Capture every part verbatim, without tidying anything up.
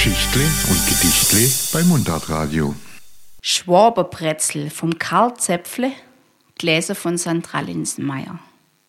Geschichtle und Gedichtle bei Mundartradio. Schwaberbrezel vom Karl Zäpfle, gelesen von Sandra Linsenmeier.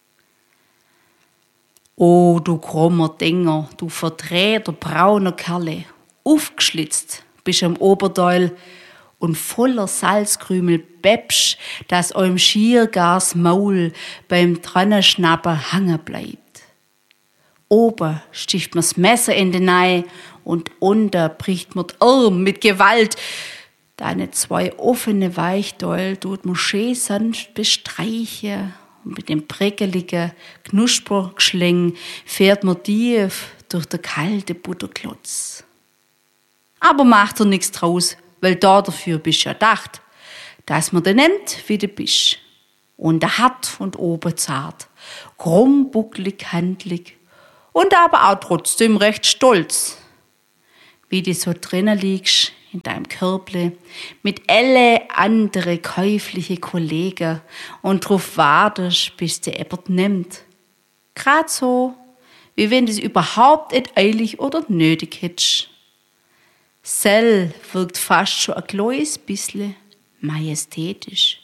O, du krummer Dinger, du verdrehter brauner Kerle, aufgeschlitzt bist am Oberdeul und voller Salzkrümel bäbsch, dass eurem Schiergars Maul beim Trannenschnappen hangen bleibt. Oben sticht mir's Messer in den Ei und unter bricht mir Arm mit Gewalt. Deine zwei offene Weichdäul tut mir schön sanft bestreichen und mit dem prickeligen Knuspergeschling fährt mir tief durch der kalte Butterklotz. Aber macht er nix draus, weil da dafür bist ja dacht, dass man den nimmt, wie du bist. Und der hart und oben zart, krumm, bucklig, handlig und aber auch trotzdem recht stolz. Wie du so drinnen liegst, in deinem Körble, mit alle andere käufliche Kollegen und drauf wartest, bis der jemand nimmt. Grad so, wie wenn du es überhaupt nicht eilig oder nötig hättest. Sell wirkt fast schon ein kleines bisschen majestätisch.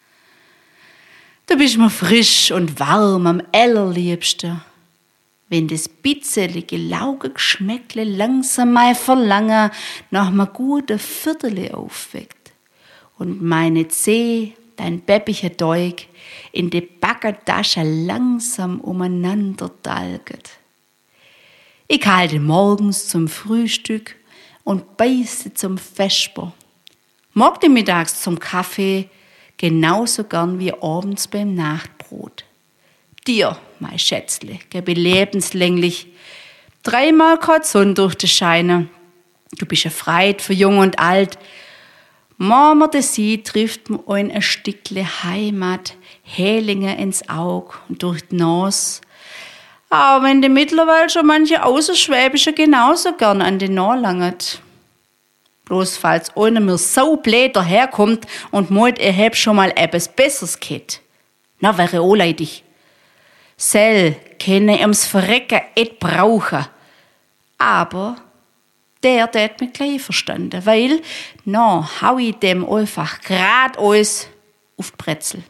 Du bist mir frisch und warm am allerliebsten, wenn das bitzelige, lauge Geschmäckle langsam mein Verlangen nach einem guten Viertel aufweckt und meine Zeh, dein bäppiger Teig, in die Backertasche langsam umeinander dalget. Ich halte morgens zum Frühstück und beiße zum Vesper. Mag die mittags zum Kaffee genauso gern wie abends beim Nachtbrot. Dir, mein Schätzle, gebe lebenslänglich dreimal kein Sonne durch die Scheine. Du bist ja freit für Jung und Alt. Mama de sie trifft mir ein ein Stückle Heimat, Hälinge ins Aug und durch die Nase. Aber wenn die mittlerweile schon manche Außerschwäbische genauso gern an den Nase langet. Bloß falls einer mir so blöd daherkommt und meint, er hätt schon mal etwas Besseres gehabt. Na, wäre auch leidig. Sell kenne ums Verrecken et brauchen. Aber der tät mich gleich verstanden, weil, na, hau ich dem einfach grad alles auf die Brezel.